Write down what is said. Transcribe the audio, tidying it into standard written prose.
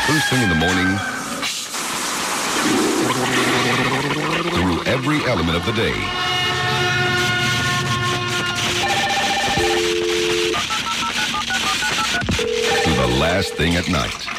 first thing in the morning through every element of the day. To the last thing at night.